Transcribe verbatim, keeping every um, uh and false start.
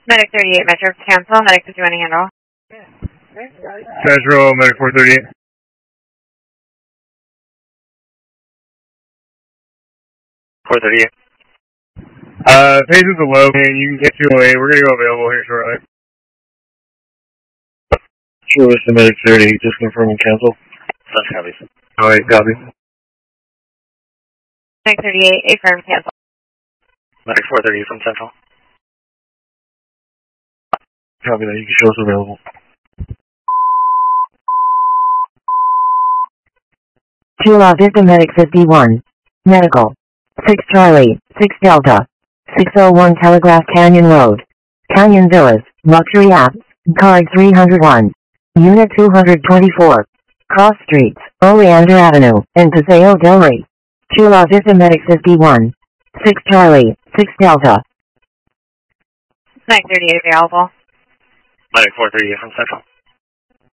Medic thirty-eight, Metro, cancel. Medic fifty-one, handle. Central, Medic four thirty-eight. four thirty-eight. Uh, patients are low, and you can get two oh eight. We're going to go available here shortly. Sure, Mister Medic thirty, just confirming cancel. That's copy. Oh, wait, copy. Medic thirty-eight, affirm, cancel. Medic four thirty from Central. Copy that, you can show us available. Chula Vista Medic fifty-one. Medical. six Charlie, six Delta. six oh one Telegraph Canyon Road. Canyon Villas, Luxury Apps, Card three oh one. Unit two twenty-four. Cross Streets, Oleander Avenue, and Paseo del Rey. Chula Vista Medic fifty-one. six Charlie, six Delta. Medic thirty-eight, available. Medic four thirty-eight from Central.